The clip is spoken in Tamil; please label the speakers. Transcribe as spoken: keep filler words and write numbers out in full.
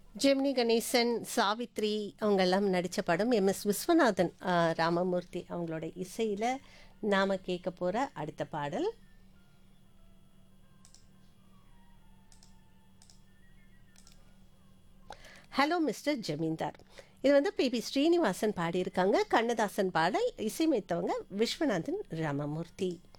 Speaker 1: ஜெமினி கணேசன், சாவித்ரி அவங்கெல்லாம் நடித்த படம். எம்.எஸ். விஸ்வநாதன், அ, ராமமூர்த்தி அவங்களோட இசையில் நாம் கேட்க போகிற அடுத்த பாடல். ஹலோ மிஸ்டர் ஜமீன்தார். இது வந்து பி பி ஸ்ரீனிவாசன் பாடியிருக்காங்க. கண்ணதாசன் பாடல், இசையமைத்தவங்க விஸ்வநாதன் ராமமூர்த்தி.